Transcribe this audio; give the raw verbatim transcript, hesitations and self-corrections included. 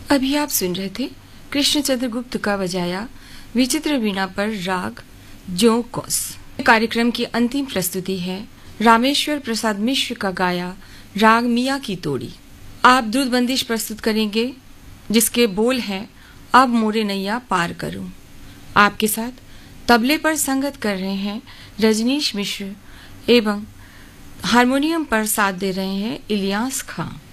अभी आप सुन रहे थे कृष्णचंद्र गुप्त का बजाया विचित्र वीणा पर राग जो कोस। कार्यक्रम की अंतिम प्रस्तुति है रामेश्वर प्रसाद मिश्र का गाया राग मिया की तोड़ी। आप दूध बंदिश प्रस्तुत करेंगे जिसके बोल हैं अब मोरे नैया पार करूं। आपके साथ तबले पर संगत कर रहे हैं रजनीश मिश्र एवं हारमोनियम पर साथ दे रहे हैं इलियास खां।